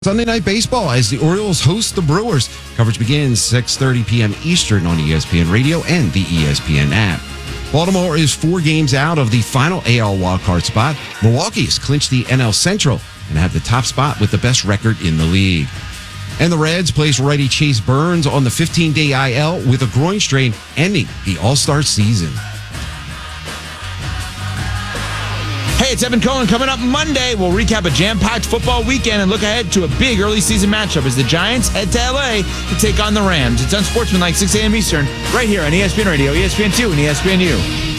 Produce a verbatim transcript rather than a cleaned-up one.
Sunday Night Baseball as the Orioles host the Brewers. Coverage begins six thirty p.m. Eastern on E S P N Radio and the E S P N app. Baltimore is four games out of the final A L wildcard spot. Milwaukee has clinched the N L Central and have the top spot with the best record in the league. And the Reds placed righty Chase Burns on the fifteen-day I L with a groin strain, ending the All-Star season. Hey, it's Evan Cohen. Coming up Monday, we'll recap a jam-packed football weekend and look ahead to a big early season matchup as the Giants head to L A to take on the Rams. It's Unsportsmanlike, six a.m. Eastern, right here on E S P N Radio, E S P N two, and E S P N U.